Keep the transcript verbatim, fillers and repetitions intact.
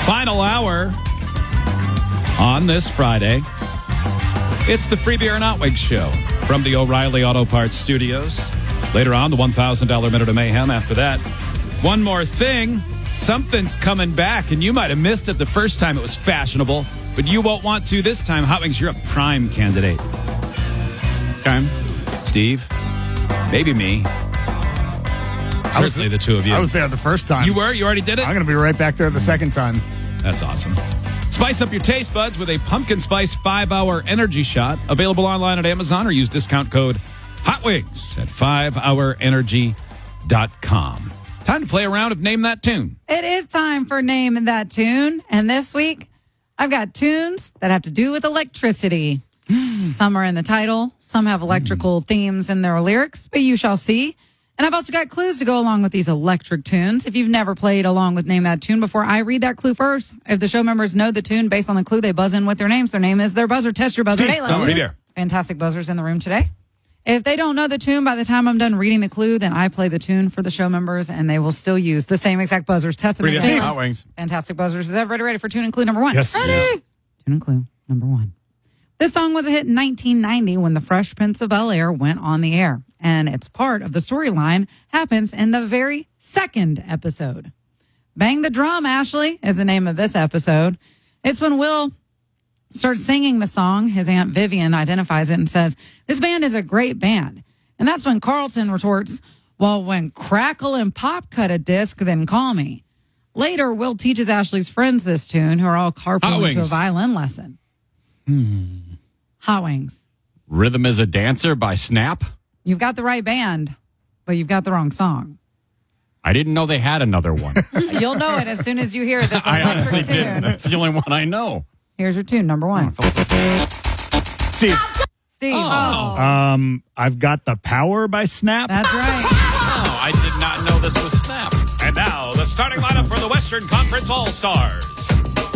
Final hour on this Friday. It's the Free Beer and Hot Wings Show from the O'Reilly Auto Parts Studios. Later on, the one thousand dollars Minute of Mayhem. After that, one more thing. Something's coming back, and you might have missed it the first time it was fashionable, but you won't want to this time. Hot Wings, you're a prime candidate. Okay. Steve, maybe me. Certainly the two of you. I was there the first time. You were? You already did it? I'm going to be right back there the second time. That's awesome. Spice up your taste buds with a pumpkin spice five-hour energy shot. Available online at Amazon or use discount code HOTWINGS at five hour energy dot com. Time to play a round of Name That Tune. It is time for Name That Tune. And this week, I've got tunes that have to do with electricity. Some are in the title. Some have electrical mm. themes in their lyrics, but you shall see. And I've also got clues to go along with these electric tunes. If you've never played along with Name That Tune before, I read that clue first. If the show members know the tune based on the clue, they buzz in with their names. Their name is their buzzer. Test your buzzer. Hey, let's be there. Fantastic buzzers in the room today. If they don't know the tune by the time I'm done reading the clue, then I play the tune for the show members, and they will still use the same exact buzzers. Test them. Hot Wings. Fantastic buzzers. Is everybody ready for tune and clue number one? Yes. Ready? Yes. Tune and clue number one. This song was a hit in nineteen ninety when The Fresh Prince of Bel-Air went on the air, and it's part of the storyline happens in the very second episode. Bang the Drum, Ashley, is the name of this episode. It's when Will starts singing the song. His Aunt Vivian identifies it and says, "This band is a great band." And that's when Carlton retorts, "Well, when Crackle and Pop cut a disc, then call me." Later, Will teaches Ashley's friends this tune, who are all carpooling to a violin lesson. Hmm. Hot Wings. Rhythm is a Dancer by Snap. You've got the right band, but you've got the wrong song. I didn't know they had another one. You'll know it as soon as you hear this I honestly electric tune. didn't. That's the only one I know. Here's your tune, number one. Steve. Steve. Oh. Um, I've got the Power by Snap. That's right. Oh, I did not know this was Snap. And now, the starting lineup for the Western Conference All-Stars.